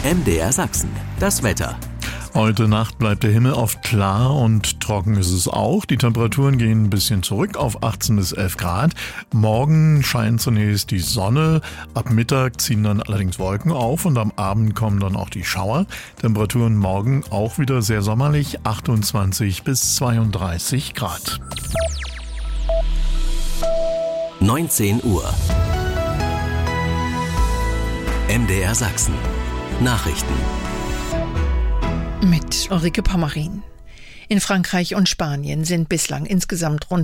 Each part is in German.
MDR Sachsen, das Wetter. Heute Nacht bleibt der Himmel oft klar und trocken ist es auch. Die Temperaturen gehen ein bisschen zurück auf 18 bis 11 Grad. Morgen scheint zunächst die Sonne. Ab Mittag ziehen dann allerdings Wolken auf und am Abend kommen dann auch die Schauer. Temperaturen morgen auch wieder sehr sommerlich, 28 bis 32 Grad. 19 Uhr. MDR Sachsen. Nachrichten. Mit Ulrike Pommerin. In Frankreich und Spanien sind bislang insgesamt rund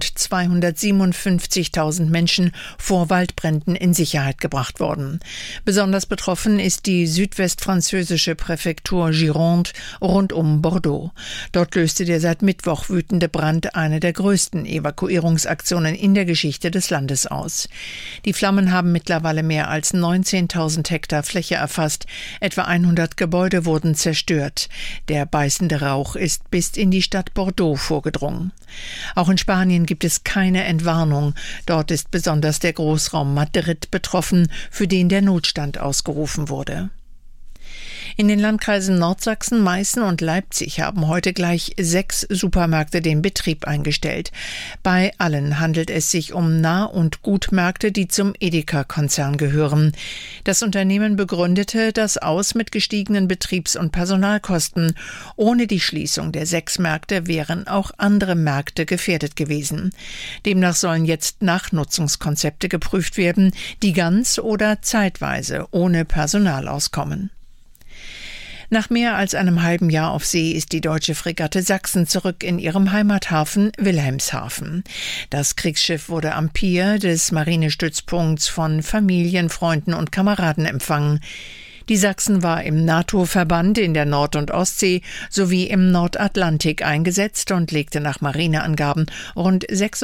257.000 Menschen vor Waldbränden in Sicherheit gebracht worden. Besonders betroffen ist die südwestfranzösische Präfektur Gironde rund um Bordeaux. Dort löste der seit Mittwoch wütende Brand eine der größten Evakuierungsaktionen in der Geschichte des Landes aus. Die Flammen haben mittlerweile mehr als 19.000 Hektar Fläche erfasst. Etwa 100 Gebäude wurden zerstört. Der beißende Rauch ist bis in die Stadt Bordeaux vorgedrungen. Auch in Spanien gibt es keine Entwarnung. Dort ist besonders der Großraum Madrid betroffen, für den der Notstand ausgerufen wurde. In den Landkreisen Nordsachsen, Meißen und Leipzig haben heute gleich 6 Supermärkte den Betrieb eingestellt. Bei allen handelt es sich um Nah- und Gutmärkte, die zum Edeka-Konzern gehören. Das Unternehmen begründete das Aus mit gestiegenen Betriebs- und Personalkosten. Ohne die Schließung der 6 Märkte wären auch andere Märkte gefährdet gewesen. Demnach sollen jetzt Nachnutzungskonzepte geprüft werden, die ganz oder zeitweise ohne Personal auskommen. Nach mehr als einem halben Jahr auf See ist die deutsche Fregatte Sachsen zurück in ihrem Heimathafen Wilhelmshaven. Das Kriegsschiff wurde am Pier des Marinestützpunkts von Familien, Freunden und Kameraden empfangen. Die Sachsen war im NATO-Verband in der Nord- und Ostsee sowie im Nordatlantik eingesetzt und legte nach Marineangaben rund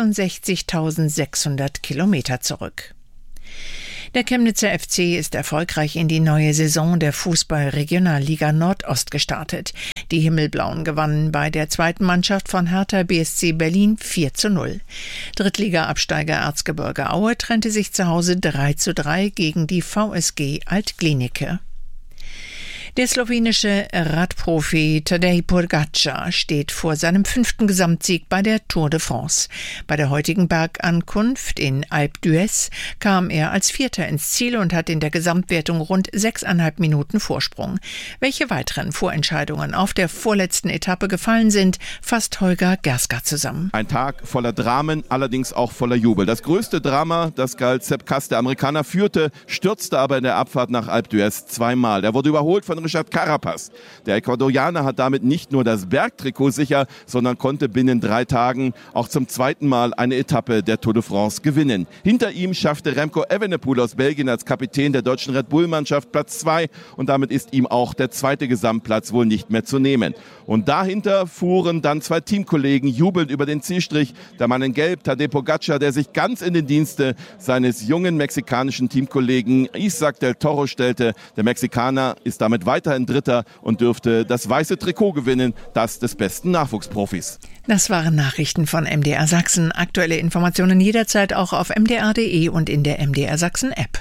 66.600 Kilometer zurück. Der Chemnitzer FC ist erfolgreich in die neue Saison der Fußball-Regionalliga Nordost gestartet. Die Himmelblauen gewannen bei der zweiten Mannschaft von Hertha BSC Berlin 4:0. Drittliga-Absteiger Erzgebirge Aue trennte sich zu Hause 3:3 gegen die VSG Alt-Glienicke. Der slowenische Radprofi Tadej Pogačar steht vor seinem 5. Gesamtsieg bei der Tour de France. Bei der heutigen Bergankunft in Alpe d'Huez kam er als Vierter ins Ziel und hat in der Gesamtwertung rund 6,5 Minuten Vorsprung. Welche weiteren Vorentscheidungen auf der vorletzten Etappe gefallen sind, fasst Holger Gerska zusammen. Ein Tag voller Dramen, allerdings auch voller Jubel. Das größte Drama, das galt Sepp Kuss, der Amerikaner, führte, stürzte aber in der Abfahrt nach Alpe d'Huez zweimal. Er wurde überholt von Richard Carapaz. Der Ecuadorianer hat damit nicht nur das Bergtrikot sicher, sondern konnte binnen 3 Tagen auch zum zweiten Mal eine Etappe der Tour de France gewinnen. Hinter ihm schaffte Remco Evenepoel aus Belgien als Kapitän der deutschen Red Bull-Mannschaft Platz 2 und damit ist ihm auch der zweite Gesamtplatz wohl nicht mehr zu nehmen. Und dahinter fuhren dann 2 Teamkollegen jubelnd über den Zielstrich. Der Mann in Gelb, Tadej Pogačar, der sich ganz in den Dienste seines jungen mexikanischen Teamkollegen Isaac del Toro stellte. Der Mexikaner ist damit weiterhin Dritter und dürfte das weiße Trikot gewinnen, das des besten Nachwuchsprofis. Das waren Nachrichten von MDR Sachsen. Aktuelle Informationen jederzeit auch auf mdr.de und in der MDR Sachsen App.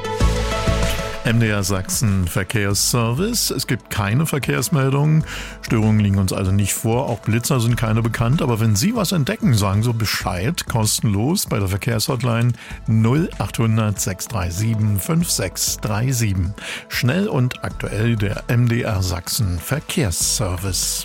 MDR Sachsen Verkehrsservice. Es gibt keine Verkehrsmeldungen. Störungen liegen uns also nicht vor. Auch Blitzer sind keine bekannt. Aber wenn Sie was entdecken, sagen Sie Bescheid. Kostenlos bei der Verkehrshotline 0800 637 5637. Schnell und aktuell der MDR Sachsen Verkehrsservice.